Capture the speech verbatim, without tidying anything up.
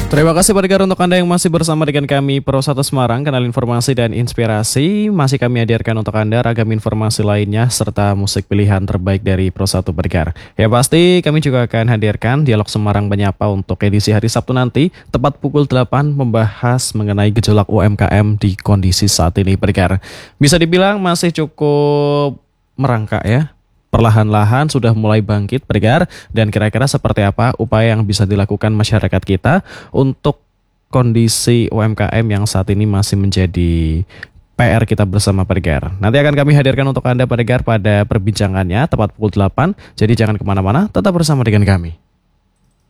Terima kasih pendengar untuk Anda yang masih bersama dengan kami Pro satu Semarang, kanal informasi dan inspirasi. Masih kami hadirkan untuk Anda ragam informasi lainnya serta musik pilihan terbaik dari Pro satu pendengar. Ya pasti kami juga akan hadirkan Dialog Semarang Menyapa untuk edisi hari Sabtu nanti tepat pukul delapan membahas mengenai gejolak U M K M di kondisi saat ini pendengar. Bisa dibilang masih cukup merangkak ya. Perlahan-lahan sudah mulai bangkit pendengar, dan kira-kira seperti apa upaya yang bisa dilakukan masyarakat kita untuk kondisi U M K M yang saat ini masih menjadi P R kita bersama pendengar. Nanti akan kami hadirkan untuk Anda pendengar pada perbincangannya tepat pukul delapan, jadi jangan kemana-mana, tetap bersama dengan kami.